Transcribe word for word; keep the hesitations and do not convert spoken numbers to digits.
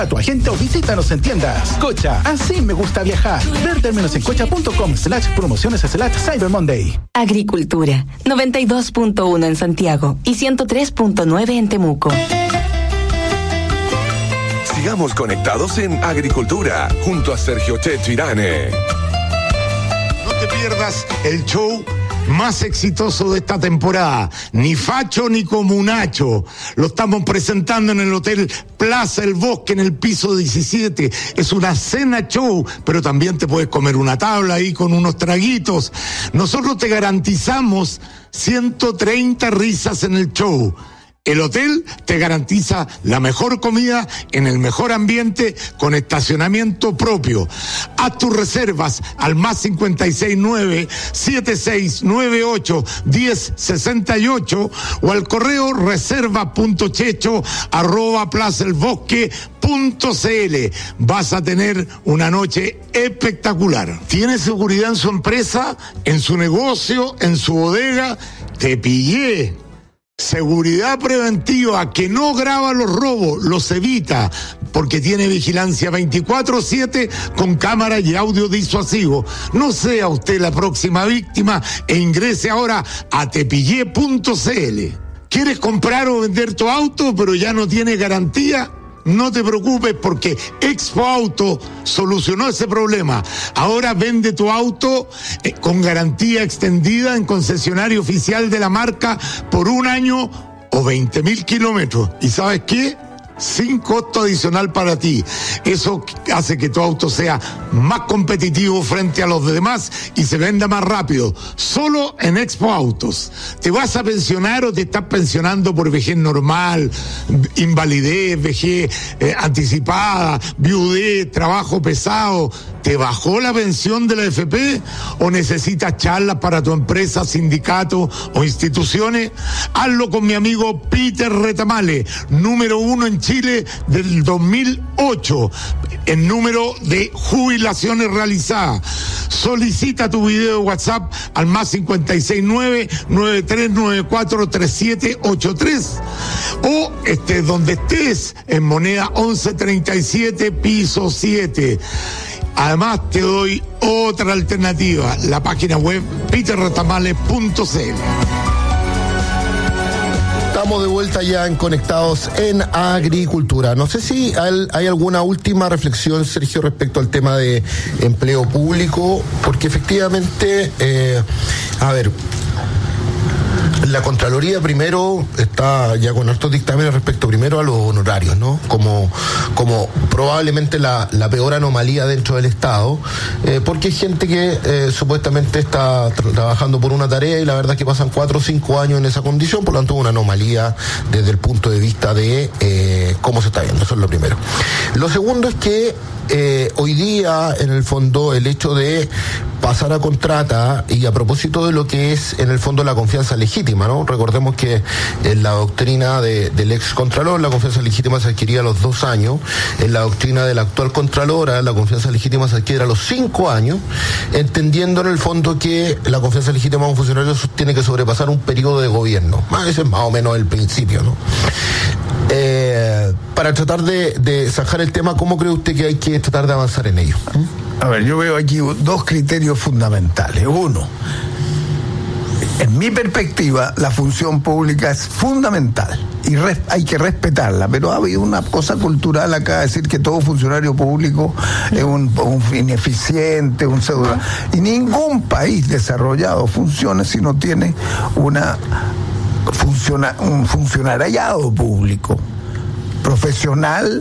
a tu agente o visítanos en tiendas. Cocha, así me gusta viajar. Ver términos en cocha.com slash promociones slash Cyber Monday. Agricultura, noventa y dos punto uno en Santiago y ciento tres punto nueve en Temuco. Sigamos conectados en Agricultura, junto a Sergio Checho Irane. No te pierdas el show más exitoso de esta temporada, ni facho ni comunacho. Lo estamos presentando en el Hotel Plaza El Bosque, en el piso diecisiete. Es una cena show, pero también te puedes comer una tabla ahí con unos traguitos. Nosotros te garantizamos ciento treinta risas en el show. El hotel te garantiza la mejor comida en el mejor ambiente con estacionamiento propio. Haz tus reservas al más cincuenta y seis nueve, setenta y seis noventa y ocho, diez sesenta y ocho o al correo reserva punto checho arroba plazaelbosque punto cl. Vas a tener una noche espectacular. ¿Tiene seguridad en su empresa, en su negocio, en su bodega? Te pillé. Seguridad preventiva que no graba los robos, los evita, porque tiene vigilancia veinticuatro siete con cámara y audio disuasivo. No sea usted la próxima víctima e ingrese ahora a tepillé punto cl. ¿Quieres comprar o vender tu auto pero ya no tiene garantía? No te preocupes porque Expo Auto solucionó ese problema. Ahora vende tu auto eh, con garantía extendida en concesionario oficial de la marca por un año o veinte mil kilómetros. ¿Y sabes qué? Sin costo adicional para ti. Eso hace que tu auto sea más competitivo frente a los demás y se venda más rápido. Solo en Expo Autos. ¿Te vas a pensionar o te estás pensionando por vejez normal, invalidez, vejez eh, anticipada, viudez, trabajo pesado? ¿Te bajó la pensión de la A F P o necesitas charlas para tu empresa, sindicato o instituciones? Hazlo con mi amigo Peter Retamale, número uno en Chile del dos mil ocho, en número de jubilaciones realizadas. Solicita tu video de WhatsApp al más cincuenta y seis nueve, noventa y tres noventa y cuatro, treinta y siete ochenta y tres o estés donde estés, en Moneda once treinta y siete, piso siete. Además te doy otra alternativa, la página web peter retamale punto cl. Estamos de vuelta ya en Conectados en Agricultura. No sé si hay, hay alguna última reflexión, Sergio, respecto al tema de empleo público, porque efectivamente, eh, a ver, la Contraloría primero está ya con hartos dictámenes respecto primero a los honorarios, ¿no? Como, como probablemente la, la peor anomalía dentro del Estado, eh, porque hay gente que eh, supuestamente está tra- trabajando por una tarea y la verdad es que pasan cuatro o cinco años en esa condición, por lo tanto una anomalía desde el punto de vista de eh, cómo se está viendo. Eso es lo primero. Lo segundo es que eh, hoy día, en el fondo, el hecho de pasar a contrata, y a propósito de lo que es en el fondo la confianza legítima, ¿no? Recordemos que en la doctrina de, del ex contralor la confianza legítima se adquiría a los dos años, en la doctrina de la actual contralora la confianza legítima se adquiere a los cinco años, entendiendo en el fondo que la confianza legítima de un funcionario tiene que sobrepasar un periodo de gobierno. Ese es más o menos el principio, ¿no? Eh, para tratar de, de zanjar el tema, ¿cómo cree usted que hay que tratar de avanzar en ello? A ver, yo veo aquí dos criterios fundamentales. Uno, en mi perspectiva, la función pública es fundamental y res, hay que respetarla, pero ha habido una cosa cultural acá, decir que todo funcionario público es un, un ineficiente, un pseudo. Y ningún país desarrollado funciona si no tiene una funciona, un funcionariado público profesional